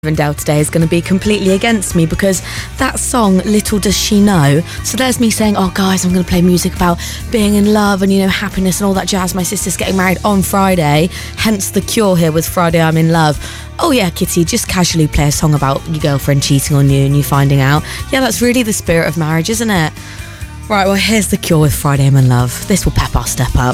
Rivendell today is going to be completely against me because that song, Little Does She Know. So there's me saying, oh guys, I'm going to play music about being in love and, you know, happiness and all that jazz. My sister's getting married on Friday, hence The Cure here with Friday I'm in Love. Oh yeah, Kitty, just casually play a song about your girlfriend cheating on you and you finding out. Yeah, that's really the spirit of marriage, isn't it? Right, well, here's The Cure with Friday I'm in Love. This will pep our step up.